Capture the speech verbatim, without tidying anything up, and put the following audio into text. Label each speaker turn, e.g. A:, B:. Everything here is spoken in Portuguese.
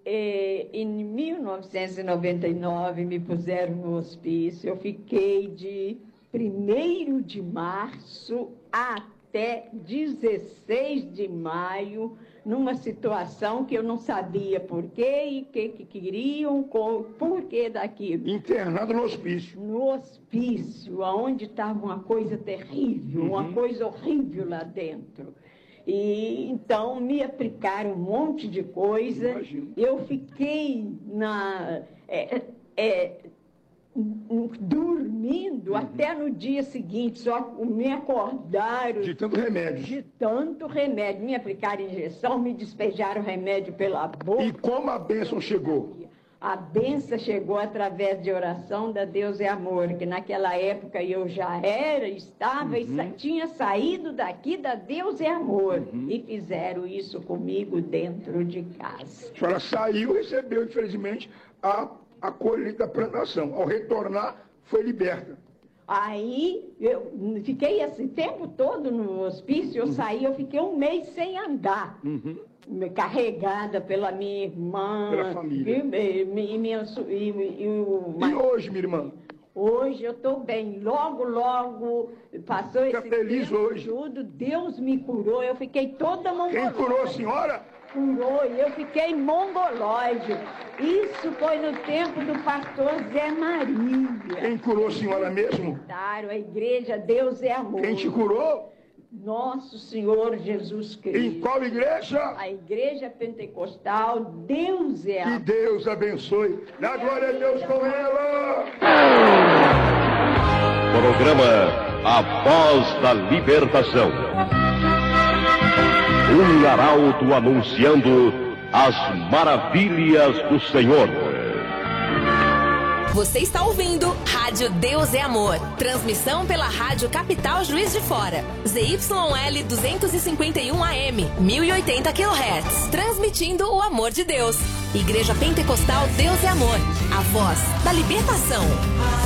A: eh, em mil novecentos e noventa e nove me puseram no hospício. Eu fiquei de primeiro de março até dezesseis de maio numa situação que eu não sabia por quê e o que, que queriam, com, por que daquilo.
B: Internado no hospício.
A: No hospício, onde estava uma coisa terrível, uhum. uma coisa horrível lá dentro. E então me aplicaram um monte de coisa.
B: Imagino.
A: Eu fiquei na, é, é, dormindo uhum. até no dia seguinte, só me acordaram.
B: De tanto remédio.
A: De tanto remédio. Me aplicaram injeção, me despejaram remédio pela boca.
B: E como a bênção chegou?
A: A bênção chegou através de oração da Deus é Amor, que naquela época eu já era, estava uhum. e tinha saído daqui da Deus é Amor. Uhum. E fizeram isso comigo dentro de casa.
B: A senhora saiu e recebeu, infelizmente, a, a colheita da plantação. Ao retornar, foi liberta.
A: Aí, eu fiquei esse tempo todo no hospício, eu uhum. saí, eu fiquei um mês sem andar. Uhum. Carregada pela minha irmã.
B: Pela família.
A: E, e, e, minha, e, e,
B: e, e hoje, minha irmã?
A: Hoje eu estou bem. Logo, logo, passou
B: Fica
A: esse
B: feliz
A: tempo
B: hoje.
A: tudo, Deus me curou, eu fiquei toda mongolóide.
B: Quem curou a senhora?
A: Curou, eu fiquei mongolóide. Isso foi no tempo do pastor Zé Maria.
B: Quem curou a senhora mesmo?
A: Claro, a igreja Deus é Amor.
B: Quem te curou?
A: Nosso Senhor Jesus Cristo.
B: Em qual igreja?
A: A igreja pentecostal, Deus é
B: Que Deus abençoe. Na glória a Deus com ela.
C: Programa A Voz da Libertação. Um arauto anunciando as maravilhas do Senhor.
D: Você está ouvindo Rádio Deus é Amor. Transmissão pela Rádio Capital Juiz de Fora. Z Y L duzentos e cinquenta e um A M, mil e oitenta quilohertz. Transmitindo o amor de Deus. Igreja Pentecostal Deus é Amor. A voz da libertação.